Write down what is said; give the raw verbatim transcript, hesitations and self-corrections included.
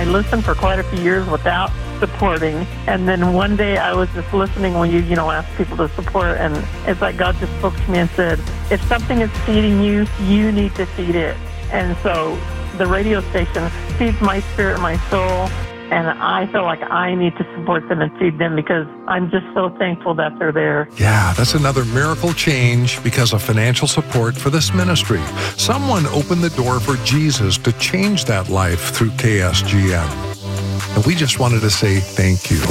I listened for quite a few years without supporting, and then one day I was just listening when you, you know, ask people to support, and it's like God just spoke to me and said, if something is feeding you, you need to feed it. And so the radio station feeds my spirit, my soul, and I feel like I need to support them and feed them because I'm just so thankful that they're there. Yeah, that's another miracle change because of financial support for this ministry. Someone opened the door for Jesus to change that life through K S G N. And we just wanted to say thank you.